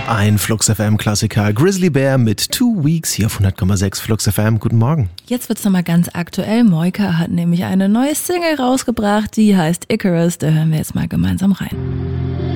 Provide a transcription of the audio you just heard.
Ein Flux FM Klassiker, Grizzly Bear mit 2 Weeks hier auf 100,6 Flux FM. Guten Morgen. Jetzt wird's nochmal ganz aktuell. Moika hat nämlich eine neue Single rausgebracht, die heißt Icarus. Da hören wir jetzt mal gemeinsam rein.